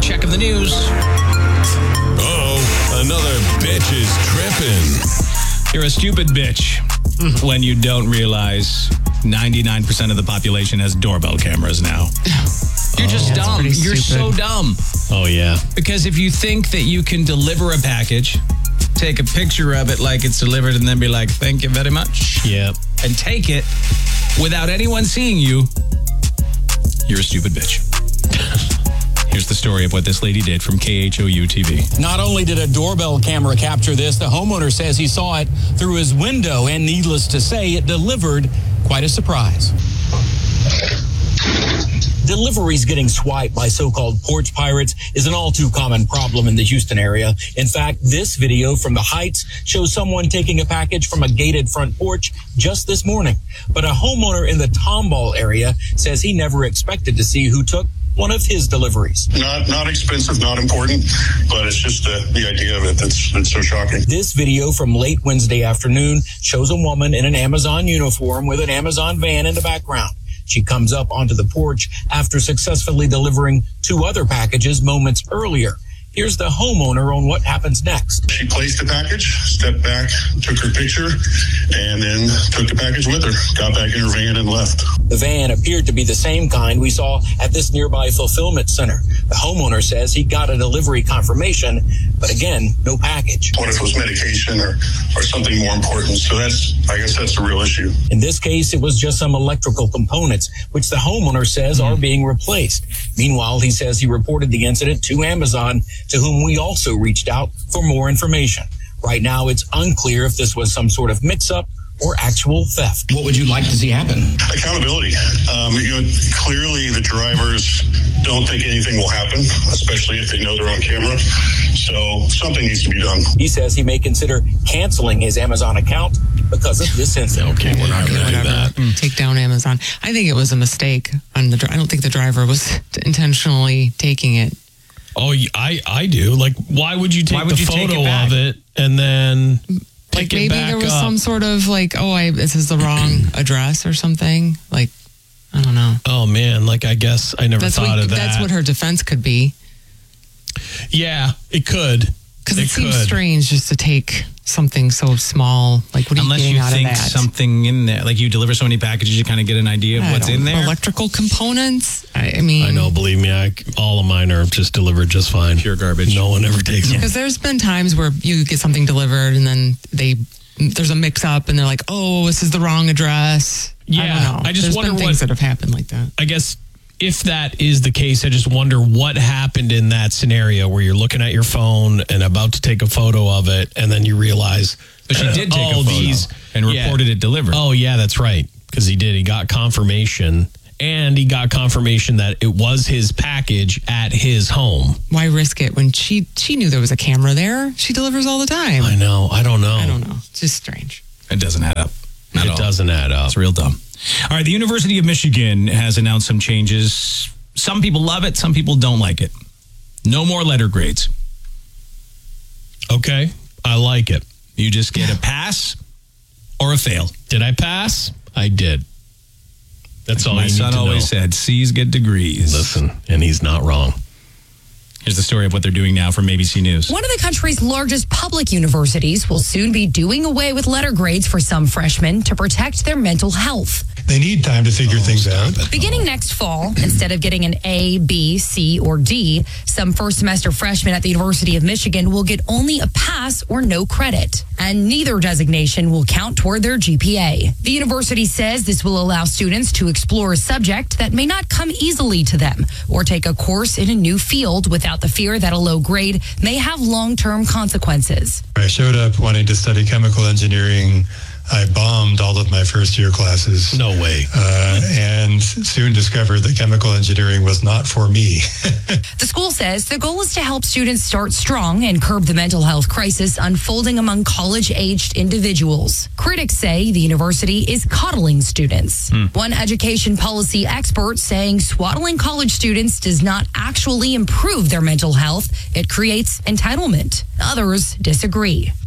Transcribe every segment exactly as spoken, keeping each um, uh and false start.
check of the news. Uh-oh, another bitch is tripping. You're a stupid bitch when you don't realize ninety-nine percent of the population has doorbell cameras now. You're just oh, dumb. You're so dumb. Oh, yeah. Because if you think that you can deliver a package, take a picture of it like it's delivered, and then be like, thank you very much. Yep. And take it without anyone seeing you, you're a stupid bitch. Here's the story of what this lady did from K H O U T V. Not only did a doorbell camera capture this, the homeowner says he saw it through his window, and needless to say, it delivered quite a surprise. Deliveries getting swiped by so-called porch pirates is an all-too-common problem in the Houston area. In fact, this video from the Heights shows someone taking a package from a gated front porch just this morning. But a homeowner in the Tomball area says he never expected to see who took one of his deliveries. Not not expensive, not important, but it's just uh, the idea of it that's, that's so shocking. This video from late Wednesday afternoon shows a woman in an Amazon uniform with an Amazon van in the background. She comes up onto the porch after successfully delivering two other packages moments earlier. Here's the homeowner on what happens next. She placed the package, stepped back, took her picture, and then took the package with her, got back in her van and left. The van appeared to be the same kind we saw at this nearby fulfillment center. The homeowner says he got a delivery confirmation, but again, no package. What if it was medication or, or something more important? So that's, I guess that's the real issue. In this case, it was just some electrical components, which the homeowner says are being replaced. Meanwhile, he says he reported the incident to Amazon, to whom we also reached out for more information. Right now, it's unclear if this was some sort of mix-up or actual theft. What would you like to see happen? Accountability. Um, you know, clearly the drivers don't think anything will happen, especially if they know they're on camera. So something needs to be done. He says he may consider canceling his Amazon account because of this incident. Okay, we're not going to do that. Mm. Take down Amazon. I think it was a mistake on the. I don't think the driver was intentionally taking it. Oh, I I do. Like, why would you take Why would the you take photo it back? of it and then Like pick it maybe back there was up? some sort of like, oh, I this is the wrong address or something. Like, I don't know. Oh man, like I guess I never That's thought what, of that. That's what her defense could be. Yeah, it could. Because it, It seems could. strange just to take something so small. Like, what are Unless you getting you out think of that? something in there, like you deliver so many packages, you kind of get an idea of I what's don't- in there. Electrical components. I, I mean, I know. Believe me, I, all of mine are just delivered just fine. Pure garbage. No one ever takes them. Because there's been times where you get something delivered and then they there's a mix up and they're like, oh, this is the wrong address. I Yeah, don't know. I just There's wonder been things what- that have happened like that. I guess if that is the case, I just wonder what happened in that scenario where you're looking at your phone and about to take a photo of it, and then you realize, But she did take oh, a photo these, and yeah. reported it delivered. Oh, yeah, that's right. Because he did. He got confirmation, and he got confirmation that it was his package at his home. Why risk it when she she knew there was a camera there? She delivers all the time. I know. I don't know. I don't know. It's just strange. It doesn't add up. At It all. doesn't add up. It's real dumb. All right, the University of Michigan has announced some changes. Some people love it, some people don't like it. No more letter grades. Okay. I like it. You just get a pass or a fail. Did I pass? I did. That's all My you need son to always know. said, C's get degrees. Listen, and he's not wrong. Here's the story of what they're doing now from A B C News. One of the country's largest public universities will soon be doing away with letter grades for some freshmen to protect their mental health. They need time to figure things out. Beginning next fall, instead of getting an A, B, C, or D, some first semester freshmen at the University of Michigan will get only a pass or no credit. And neither designation will count toward their G P A. The university says this will allow students to explore a subject that may not come easily to them or take a course in a new field without the fear that a low grade may have long-term consequences. I showed up wanting to study chemical engineering. I bombed all of my first year classes. No way. Uh, and soon discovered that chemical engineering was not for me. The school says the goal is to help students start strong and curb the mental health crisis unfolding among college-aged individuals. Critics say the university is coddling students. Hmm. One education policy expert saying swaddling college students does not actually improve their mental health. It creates entitlement. Others disagree.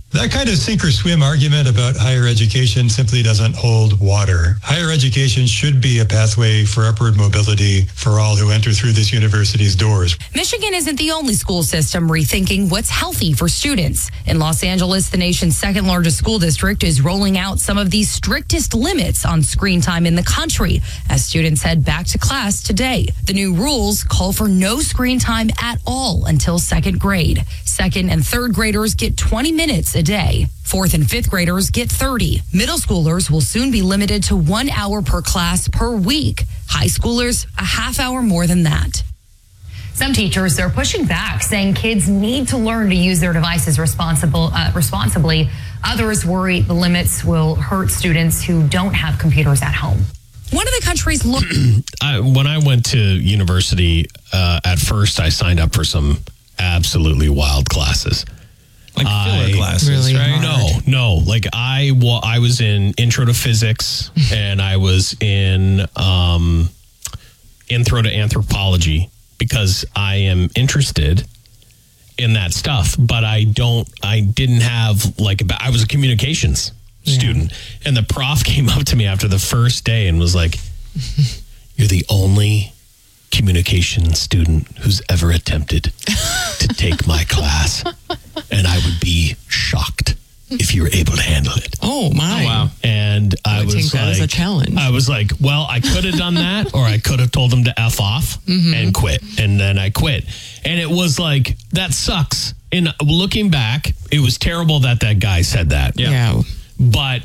That kind of sink or swim argument about higher education simply doesn't hold water. Higher education should be a pathway for upward mobility for all who enter through this university's doors. Michigan isn't the only school system rethinking what's healthy for students. In Los Angeles, the nation's second largest school district is rolling out some of the strictest limits on screen time in the country as students head back to class today. The new rules call for no screen time at all until second grade. Second and third graders get twenty minutes a day. Fourth and fifth graders get thirty. Middle schoolers will soon be limited to one hour per class per week. High schoolers, a half hour more than that. Some teachers, they're pushing back, saying kids need to learn to use their devices responsible, uh, responsibly. Others worry the limits will hurt students who don't have computers at home. One of the country's look. I, when I went to university, uh, at first I signed up for some absolutely wild classes. Like filler I, classes, really right? hard. No, no. Like I, well, I was in intro to physics and I was in um, intro to anthropology because I am interested in that stuff. But I don't, I didn't have like, a, I was a communications yeah. student. And the prof came up to me after the first day and was like, "You're the only communication student who's ever attempted to take my class. And I would be shocked if you were able to handle it." Oh, my. Oh, wow. And I, I was take like, that as a challenge. I was like, well, I could have done that or I could have told them to F off mm-hmm. and quit. And then I quit. And it was like, that sucks. And looking back, it was terrible that that guy said that. Yeah. yeah. But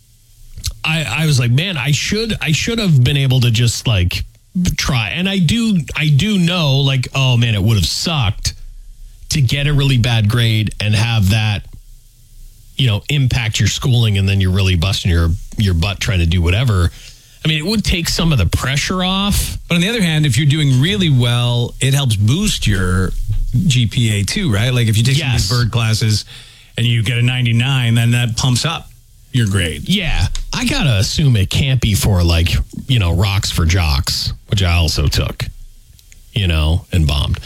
I, I was like, man, I should, I should have been able to just like try. And I do, I do know like, oh man, it would have sucked to get a really bad grade and have that, you know, impact your schooling and then you're really busting your, your butt trying to do whatever. I mean, it would take some of the pressure off. But on the other hand, if you're doing really well, it helps boost your G P A too, right? Like if you take Yes. some of these bird classes and you get a ninety-nine, then that pumps up your grade. Yeah. I got to assume it can't be for like, you know, rocks for jocks, which I also took, you know, and bombed.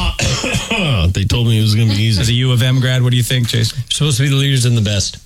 Uh, they told me it was going to be easy. As a U of M grad, what do you think, Jason? Supposed to be the leaders and the best.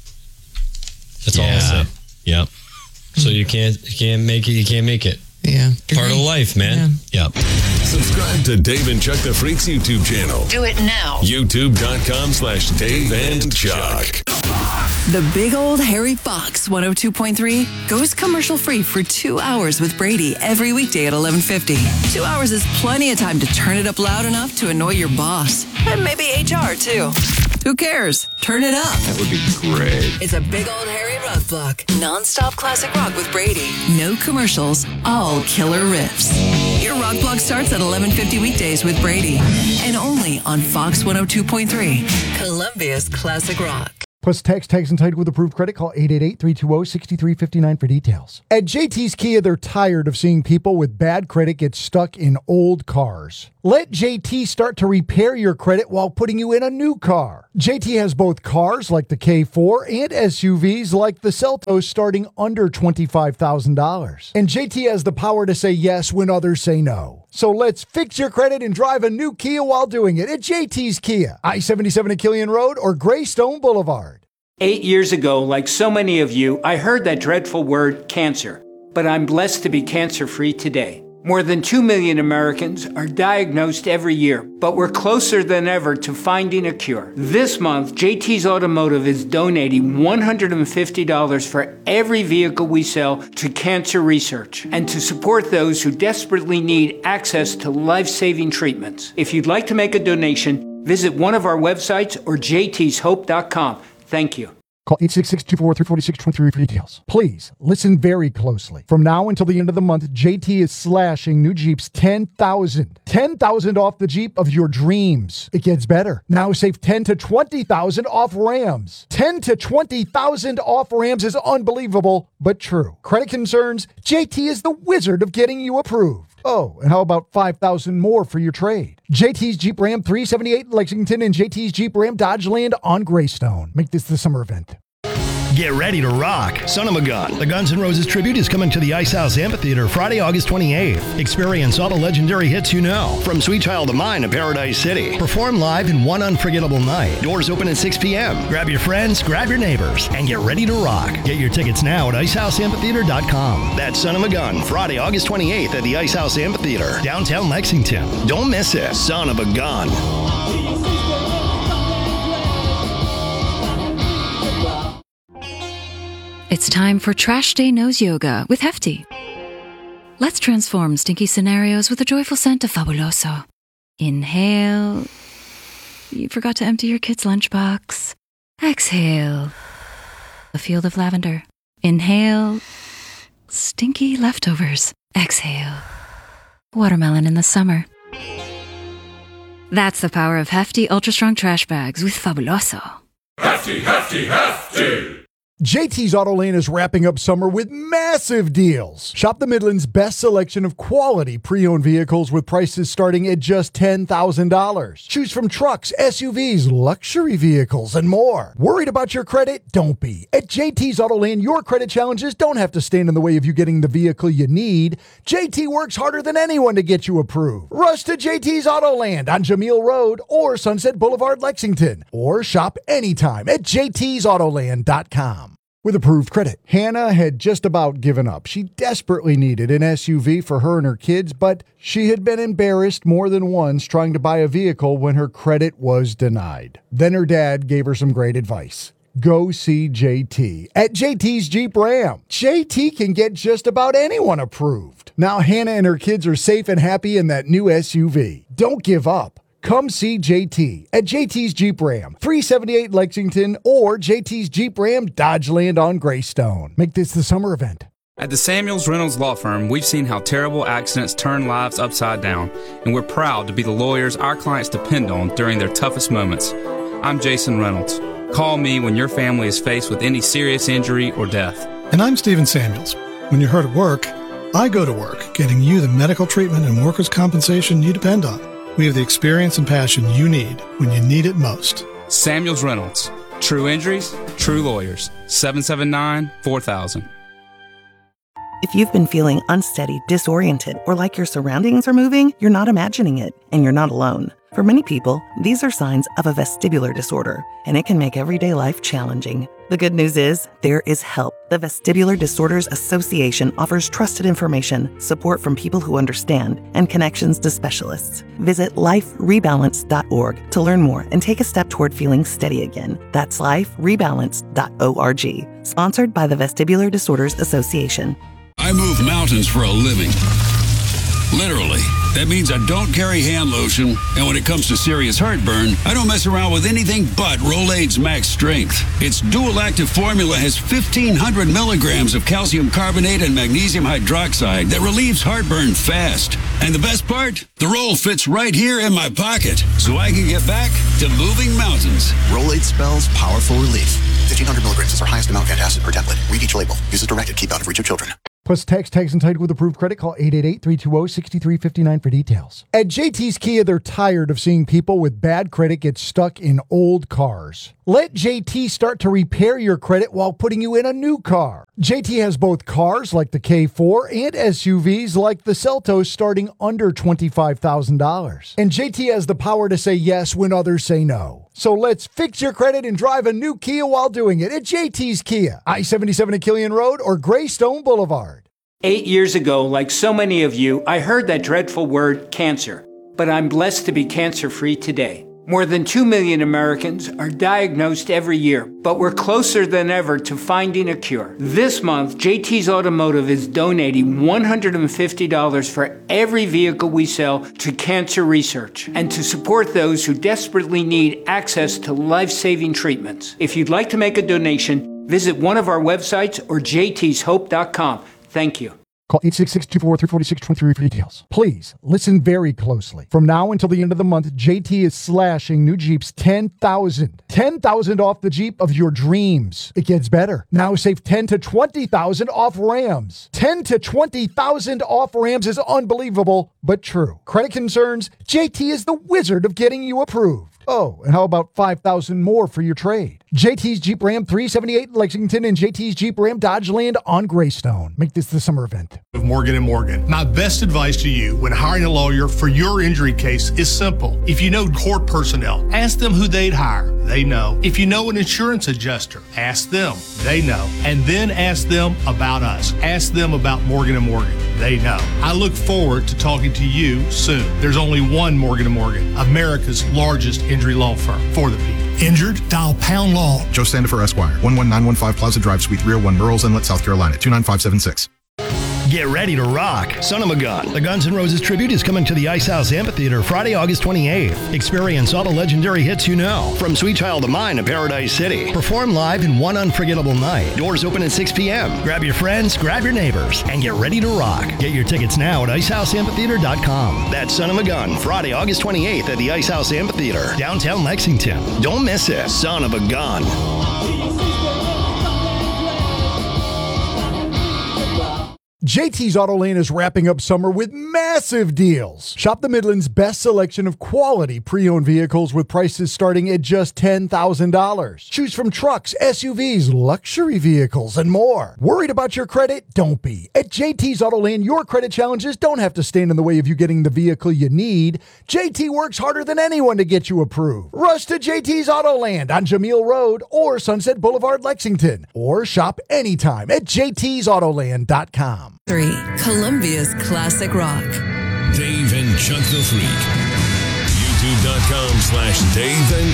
That's all Yeah. I'll say. Yep. So you can't you can't make it. You can't make it. Yeah. Part of life, man. Yeah. Yep. Subscribe to Dave and Chuck the Freaks YouTube channel. Do it now. YouTube.com slash Dave and Chuck. The Big Old Hairy Fox one oh two point three goes commercial free for two hours with Brady every weekday at eleven fifty. Two hours is plenty of time to turn it up loud enough to annoy your boss. And maybe H R, too. Who cares? Turn it up. That would be great. It's a Big Old Hairy Rough Block. Non-stop classic rock with Brady. No commercials. All killer riffs. Your rock block starts at eleven fifty weekdays with Brady. And only on Fox one oh two point three. Columbia's classic rock. Plus text tags and title with approved credit. Call eight eight eight, three two zero, six three five nine for details. At J T's Kia, they're tired of seeing people with bad credit get stuck in old cars. Let J T start to repair your credit while putting you in a new car. J T has both cars like the K four and S U Vs like the Seltos starting under twenty-five thousand dollars. And J T has the power to say yes when others say no. So let's fix your credit and drive a new Kia while doing it at J T's Kia, I seventy-seven at Killian Road or Greystone Boulevard. Eight years ago, like so many of you, I heard that dreadful word cancer, but I'm blessed to be cancer-free today. More than two million Americans are diagnosed every year, but we're closer than ever to finding a cure. This month, J T's Automotive is donating one hundred fifty dollars for every vehicle we sell to cancer research and to support those who desperately need access to life-saving treatments. If you'd like to make a donation, visit one of our websites or j t's hope dot com. Thank you. Call eight six six, two four three, four six two three for details. Please listen very closely. From now until the end of the month, J T is slashing new Jeeps ten thousand dollars. ten thousand dollars off the Jeep of your dreams. It gets better. Now save ten thousand to twenty thousand dollars off Rams. ten thousand to twenty thousand dollars off Rams is unbelievable, but true. Credit concerns? J T is the wizard of getting you approved. Oh, and how about five thousand dollars more for your trade? J T's Jeep Ram three seventy-eight Lexington and J T's Jeep Ram Dodge Land on Greystone. Make this the summer event. Get ready to rock. Son of a Gun. The Guns N' Roses tribute is coming to the Ice House Amphitheater Friday, August twenty-eighth. Experience all the legendary hits you know, from Sweet Child of Mine to Paradise City. Perform live in one unforgettable night. Doors open at six p.m. Grab your friends, grab your neighbors, and get ready to rock. Get your tickets now at ice house amphitheater dot com. That's Son of a Gun, Friday, August twenty-eighth at the Ice House Amphitheater, downtown Lexington. Don't miss it. Son of a Gun. It's time for Trash Day Nose Yoga with Hefty. Let's transform stinky scenarios with the joyful scent of Fabuloso. Inhale. You forgot to empty your kid's lunchbox. Exhale. A field of lavender. Inhale. Stinky leftovers. Exhale. Watermelon in the summer. That's the power of Hefty Ultra Strong Trash Bags with Fabuloso. Hefty, hefty, hefty! J T's Autoland is wrapping up summer with massive deals. Shop the Midland's best selection of quality pre-owned vehicles with prices starting at just ten thousand dollars. Choose from trucks, S U Vs, luxury vehicles, and more. Worried about your credit? Don't be. At J T's Autoland, your credit challenges don't have to stand in the way of you getting the vehicle you need. J T works harder than anyone to get you approved. Rush to J T's Autoland on Jameel Road or Sunset Boulevard, Lexington. Or shop anytime at j t's autoland dot com. With approved credit, Hannah had just about given up. She desperately needed an S U V for her and her kids, but she had been embarrassed more than once trying to buy a vehicle when her credit was denied. Then her dad gave her some great advice. Go see J T at J T's Jeep Ram. J T can get just about anyone approved. Now Hannah and her kids are safe and happy in that new S U V. Don't give up. Come see J T at J T's Jeep Ram, three seventy-eight Lexington, or J T's Jeep Ram Dodgeland on Greystone. Make this the summer event. At the Samuels Reynolds Law Firm, we've seen how terrible accidents turn lives upside down, and we're proud to be the lawyers our clients depend on during their toughest moments. I'm Jason Reynolds. Call me when your family is faced with any serious injury or death. And I'm Stephen Samuels. When you're hurt at work, I go to work, getting you the medical treatment and workers' compensation you depend on. We have the experience and passion you need when you need it most. Samuels Reynolds. True injuries, true lawyers. seven seven nine, four thousand. If you've been feeling unsteady, disoriented, or like your surroundings are moving, you're not imagining it, and you're not alone. For many people, these are signs of a vestibular disorder, and it can make everyday life challenging. The good news is, there is help. The Vestibular Disorders Association offers trusted information, support from people who understand, and connections to specialists. Visit life rebalance dot org to learn more and take a step toward feeling steady again. That's life rebalance dot org. Sponsored by the Vestibular Disorders Association. I move mountains for a living. Literally. That means I don't carry hand lotion, and when it comes to serious heartburn, I don't mess around with anything but Rolaids Max Strength. Its dual-active formula has fifteen hundred milligrams of calcium carbonate and magnesium hydroxide that relieves heartburn fast. And the best part? The roll fits right here in my pocket, so I can get back to moving mountains. Rolaids spells powerful relief. fifteen hundred milligrams is our highest amount of antacid per tablet. Read each label. Use as directed. Keep out of reach of children. Plus text tags and title with approved credit. Call eight eight eight, three two zero, six three five nine for details. At J T's Kia, they're tired of seeing people with bad credit get stuck in old cars. Let J T start to repair your credit while putting you in a new car. J T has both cars like the K four and S U Vs like the Seltos starting under twenty-five thousand dollars. And J T has the power to say yes when others say no. So let's fix your credit and drive a new Kia while doing it at J T's Kia, I seventy-seven at Killian Road or Greystone Boulevard. Eight years ago, like so many of you, I heard that dreadful word cancer, but I'm blessed to be cancer-free today. More than two million Americans are diagnosed every year, but we're closer than ever to finding a cure. This month, J T's Automotive is donating one hundred fifty dollars for every vehicle we sell to cancer research and to support those who desperately need access to life-saving treatments. If you'd like to make a donation, visit one of our websites or j t's hope dot com. Thank you. Call eight six six, two four, three four six, two three for details. Please listen very closely. From now until the end of the month, J T is slashing new Jeeps ten thousand dollars. ten thousand dollars off the Jeep of your dreams. It gets better. Now save ten thousand to twenty thousand dollars off Rams. ten thousand to twenty thousand dollars off Rams is unbelievable, but true. Credit concerns? J T is the wizard of getting you approved. Oh, and how about five thousand dollars more for your trade? J T's Jeep Ram three seventy-eight in Lexington and J T's Jeep Ram Dodge Land on Greystone. Make this the summer event. Of Morgan and Morgan. My best advice to you when hiring a lawyer for your injury case is simple. If you know court personnel, ask them who they'd hire. They know. If you know an insurance adjuster, ask them. They know. And then ask them about us. Ask them about Morgan and Morgan. They know. I look forward to talking to you soon. There's only one Morgan and Morgan, America's largest injury law firm for the people. Injured? Dial Pound Law. Joe Sandifer, Esquire. one one nine one five Plaza Drive, Suite three oh one, Murrells Inlet, South Carolina. two nine five seven six. Get ready to rock. Son of a Gun. The Guns N' Roses tribute is coming to the Ice House Amphitheater Friday, August twenty-eighth. Experience all the legendary hits you know. From Sweet Child of Mine to Paradise City. Perform live in one unforgettable night. Doors open at six p.m. Grab your friends, grab your neighbors, and get ready to rock. Get your tickets now at ice house amphitheater dot com. That's Son of a Gun. Friday, August twenty-eighth at the Ice House Amphitheater, downtown Lexington. Don't miss it. Son of a Gun. J T's Autolane is wrapping up summer with massive deals. Shop the Midland's best selection of quality pre-owned vehicles with prices starting at just ten thousand dollars. Choose from trucks, S U Vs, luxury vehicles, and more. Worried about your credit? Don't be. At J T's Autolane, your credit challenges don't have to stand in the way of you getting the vehicle you need. J T works harder than anyone to get you approved. Rush to J T's Autoland on Jameel Road or Sunset Boulevard, Lexington. Or shop anytime at j t's autoland dot com. Three, Columbia's classic rock. Dave and Chuck the Freak. YouTube.com slash Dave and